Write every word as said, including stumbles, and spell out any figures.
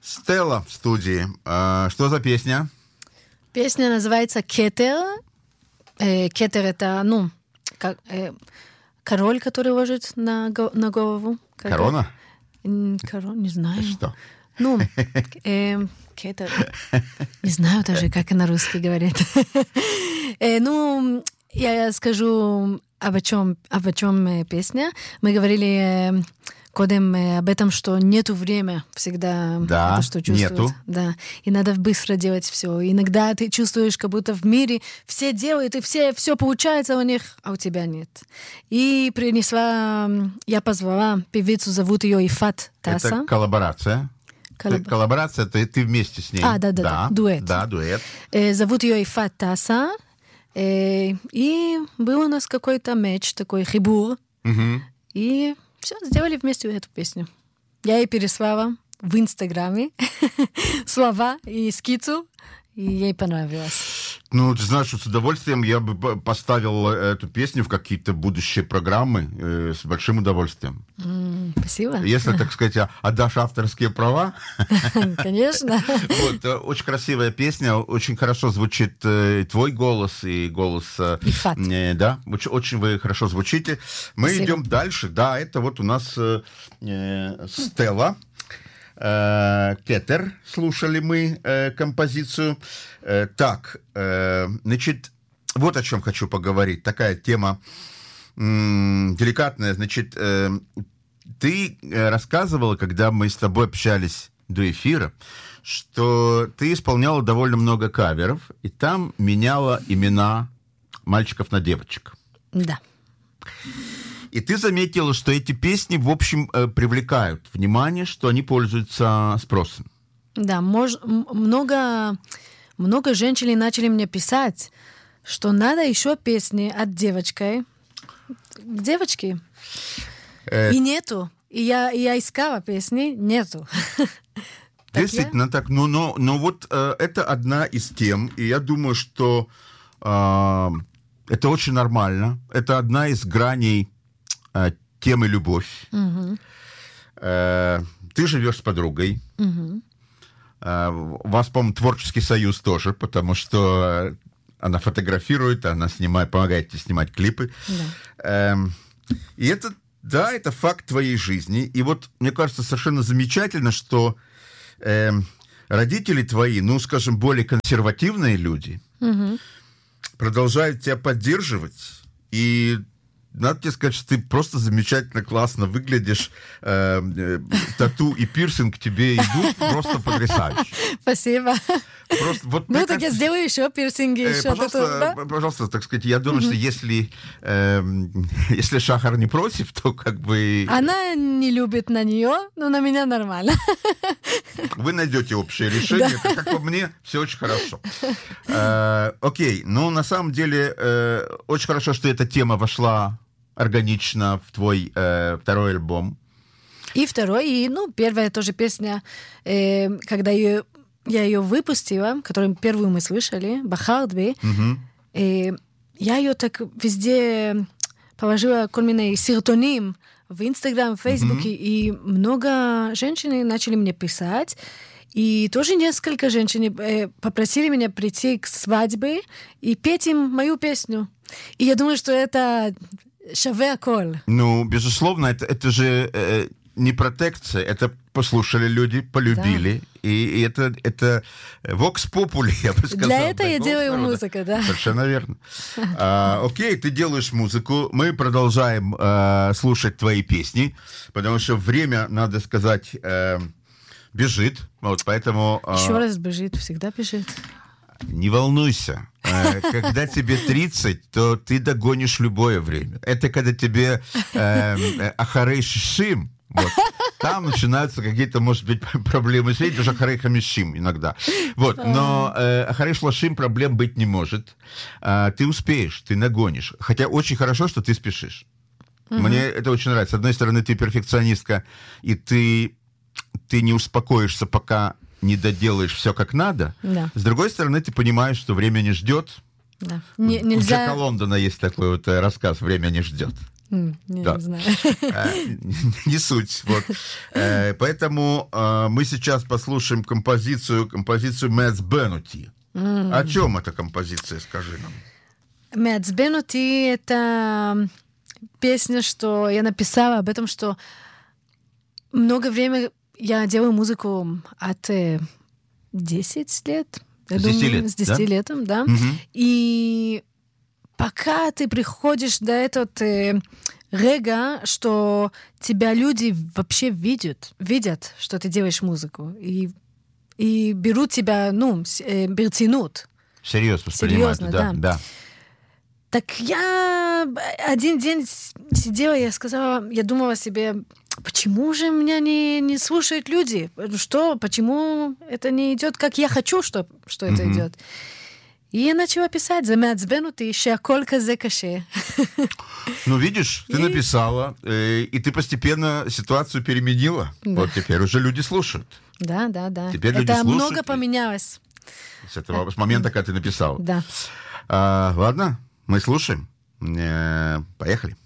Стелла в студии. А, что за песня? Песня называется «Кетер». Э, кетер — это, ну, как, э, король, который ложит на, го- на голову. Как Корона? это? Корона, не знаю. Что? Ну, э, кетер. Не знаю даже, как на русский говорит. э, ну, я скажу, об чем, об чем песня. Мы говорили... Э, Кодем об этом, что нету времени всегда, да, это, что чувствуют. Нету. Да, и надо быстро делать все. Иногда ты чувствуешь, как будто в мире все делают, и все, все получается у них, а у тебя нет. И принесла, я позвала певицу, зовут ее Ифат Таса. Это коллаборация. Коллаб... Ты, коллаборация, ты, ты вместе с ней. А, да, да, да, дуэт. Да, дуэт. Э, зовут ее Ифат Таса. Э, и был у нас какой-то матч, такой хибур. Угу. И... Все, сделали вместе эту песню. Я ей переслала в Инстаграме слова и скицу, и ей понравилось. Ну, ты знаешь, с удовольствием я бы поставил эту песню в какие-то будущие программы э, с большим удовольствием. Mm, спасибо. Если, так сказать, отдашь авторские права. Конечно. Вот, очень красивая песня, очень хорошо звучит э, твой голос и голос... Э, Ифат. Э, да, очень, очень вы хорошо звучите. Мы Спасибо. Идем дальше. Да, это вот у нас э, э, Стелла. Кетер, слушали мы э, композицию. Э, так, э, значит, вот о чем хочу поговорить. Такая тема м- деликатная. Значит, э, ты рассказывала, когда мы с тобой общались до эфира, что ты исполняла довольно много каверов, и там меняла имена мальчиков на девочек. Да. И ты заметила, что эти песни, в общем, привлекают внимание, что они пользуются спросом. Да, мож, много, много женщин начали мне писать, что надо еще песни от девочки. К девочке. Э... И нету. И я, и я искала песни, нету. Действительно так. Ну, но, но вот э, это одна из тем, и я думаю, что э, это очень нормально. Это одна из граней темы «Любовь». Угу. Э, ты живешь с подругой. Угу. Э, у вас, по-моему, творческий союз тоже, потому что она фотографирует, она снимает, помогает тебе снимать клипы. Да. Э, и это, да, это факт твоей жизни. И вот, мне кажется, совершенно замечательно, что э, родители твои, ну, скажем, более консервативные люди, угу. продолжают тебя поддерживать. И надо тебе сказать, что ты просто замечательно, классно выглядишь. Э, э, тату и пирсинг тебе идут просто потрясающе. Спасибо. Просто, вот, ну, так кажется, я сделаю еще пирсинги. Э, еще пожалуйста, тату, да? пожалуйста, так сказать, я думаю, mm-hmm. что если, э, если Шахар не против, то как бы... Она не любит на нее, но на меня нормально. Вы найдете общее решение. Да. Как по мне, все очень хорошо. Э, окей, ну, на самом деле, э, очень хорошо, что эта тема вошла органично в твой э, второй альбом. И второй, и, ну, первая тоже песня, э, когда ее, я ее выпустила, которую первую мы слышали, «Бахардби», угу. э, я ее так везде положила кольминой сертоним в Инстаграм, в Фейсбуке, угу. и много женщин начали мне писать, и тоже несколько женщин э, попросили меня прийти к свадьбе и петь им мою песню. И я думаю, что это... Шаве аколь. Ну, безусловно, это, это же э, не протекция, это послушали люди, полюбили, да. и, и это, это vox populi, я бы сказал. Для этого да, я делаю народа. музыку, да. Совершенно верно. а, окей, ты делаешь музыку, мы продолжаем а, слушать твои песни, потому что время, надо сказать, а, бежит, вот, поэтому... А... Еще раз бежит, всегда бежит. Не волнуйся. Когда тебе тридцать, то ты догонишь любое время. Это когда тебе э, ахарей шишим, вот, там начинаются какие-то, может быть, проблемы. Видишь, ахарей хамишим иногда. Вот, но э, ахарей шлашим проблем быть не может. А, ты успеешь, ты нагонишь. Хотя очень хорошо, что ты спешишь. Mm-hmm. Мне это очень нравится. С одной стороны, ты перфекционистка, и ты, ты не успокоишься, пока... не доделаешь все как надо. Да. С другой стороны, ты понимаешь, что время не ждет. Да. Не, нельзя... У Джека Лондона есть такой вот рассказ «Время не ждет». Mm, не, да. не знаю. Не суть. Вот. Поэтому мы сейчас послушаем композицию, композицию «מעצבן אותי». Mm. О чем эта композиция, скажи нам? «מעצבן אותי» — это песня, что я написала об этом, что много времени я делаю музыку от десять лет. Я с думаю, десяти лет, с десяти да? летом, да. Угу. И пока ты приходишь до этого э, рега, что тебя люди вообще видят, видят, что ты делаешь музыку, и, и берут тебя, ну, э, берцинут. Серьезно воспринимают, Серьезно, да, да. да. Так я один день сидела, я сказала, я думала себе, почему же меня не, не слушают люди? Что, почему это не идет, как я хочу, что, что это mm-hmm. идет? И я начала писать, «זה מעצבן אותי שהכל כזה קשה». Ну, видишь, ты и... написала, э, и ты постепенно ситуацию переменила. Да. Вот теперь уже люди слушают. Да, да, да. Теперь это люди слушают. Много поменялось. С этого с момента, когда ты написала. Да. А, ладно, мы слушаем. Э, поехали.